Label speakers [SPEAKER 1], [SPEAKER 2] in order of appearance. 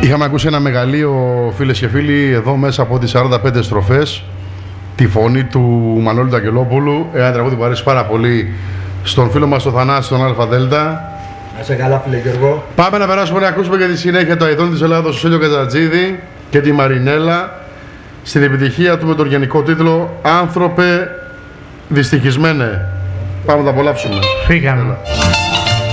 [SPEAKER 1] Είχαμε ακούσει ένα μεγαλείο, φίλες και φίλοι, εδώ μέσα από τις 45 στροφές, τη φωνή του Μανώλη του Αγγελόπουλου, ένα τραγούδι που αρέσει πάρα πολύ στον φίλο μας τον Θανάση, τον ΑΔ.
[SPEAKER 2] Να σε καλά, φίλε Γιώργο.
[SPEAKER 1] Πάμε να περάσουμε να ακούσουμε και τη συνέχεια το αηδόν της Ελλάδος, ο Σέλιο Κατζατζίδη και τη Μαρινέλα, στην επιτυχία του με τον γενικό τίτλο «Άνθρωπε δυστυχισμένε». Πάμε να τα απολαύσουμε.
[SPEAKER 3] Φύγαμε.